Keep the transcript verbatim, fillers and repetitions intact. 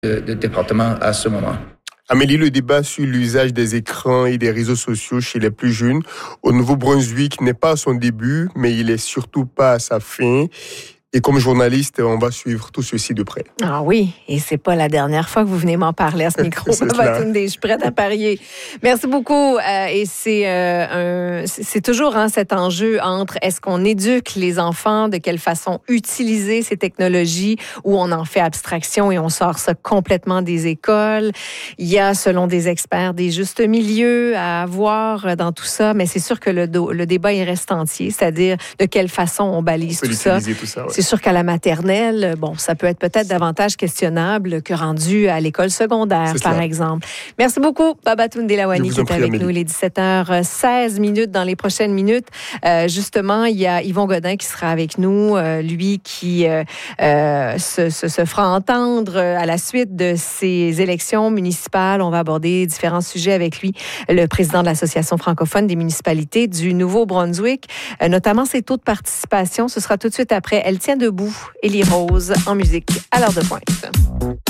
de, de département à ce moment. Amélie, le débat sur l'usage des écrans et des réseaux sociaux chez les plus jeunes au Nouveau-Brunswick n'est pas à son début, mais il est surtout pas à sa fin. Et comme journaliste, on va suivre tout ceci de près. Ah oui, et c'est pas la dernière fois que vous venez m'en parler à ce micro. Babatunde, je suis prête à parier. Merci beaucoup. Euh, et c'est, euh, un, c'est toujours hein, cet enjeu entre est-ce qu'on éduque les enfants, de quelle façon utiliser ces technologies, où on en fait abstraction et on sort ça complètement des écoles. Il y a, selon des experts, des justes milieux à avoir dans tout ça, mais c'est sûr que le, do, le débat il reste entier, c'est-à-dire de quelle façon on balise on tout, ça. tout ça. Ouais. C'est sûr qu'à la maternelle, bon, ça peut être peut-être davantage questionnable que rendu à l'école secondaire, par exemple. Merci beaucoup, Babatunde Delawani, qui est avec Amélie. Nous. Il est dix-sept heures seize minutes dans les prochaines minutes. Euh, justement, il y a Yvon Godin qui sera avec nous, euh, lui qui euh, euh, se, se, se fera entendre à la suite de ces élections municipales. On va aborder différents sujets avec lui, le président de l'Association francophone des municipalités du Nouveau-Brunswick, euh, notamment ses taux de participation. Ce sera tout de suite après. Elle tient debout, Élie Rose, en musique à l'heure de pointe.